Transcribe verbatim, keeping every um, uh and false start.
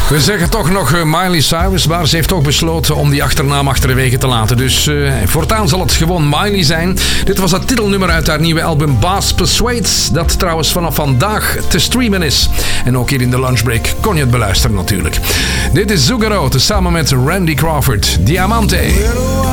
We zeggen toch nog uh, Miley Cyrus, maar ze heeft toch besloten om die achternaam achterwege te laten. Dus uh, voortaan zal het gewoon Miley zijn. Dit was het titelnummer uit haar nieuwe album Boss Persuades, dat trouwens vanaf vandaag te streamen is. En ook hier in de lunchbreak kon je het beluisteren natuurlijk. Dit is Zucchero, samen met Randy Crawford, Diamante.